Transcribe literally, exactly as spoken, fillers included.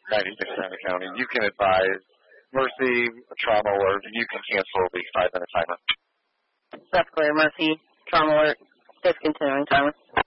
ninety-six Santa County. You can advise Mercy, trauma alert, and you can cancel the five-minute timer. South Clear, Mercy, trauma alert, discontinuing timer.